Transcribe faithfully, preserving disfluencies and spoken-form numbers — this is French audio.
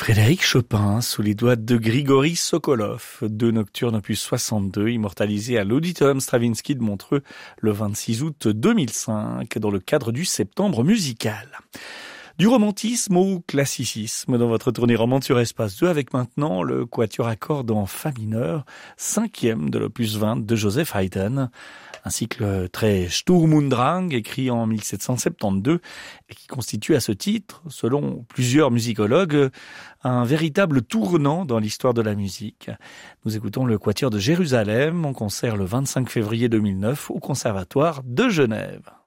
Frédéric Chopin, sous les doigts de Grigory Sokolov, deux nocturnes opus soixante-deux, immortalisés à l'Auditorium Stravinsky de Montreux le vingt-six août deux mille cinq, dans le cadre du Septembre musical. Du romantisme au classicisme dans votre tournée romande sur Espace deux, avec maintenant le quatuor à cordes en fa mineur, cinquième de l'opus vingt de Joseph Haydn. Un cycle très Sturm und Drang, écrit en mille sept cent soixante-douze, et qui constitue à ce titre, selon plusieurs musicologues, un véritable tournant dans l'histoire de la musique. Nous écoutons le quatuor de Jérusalem en concert le vingt-cinq février deux mille neuf au Conservatoire de Genève.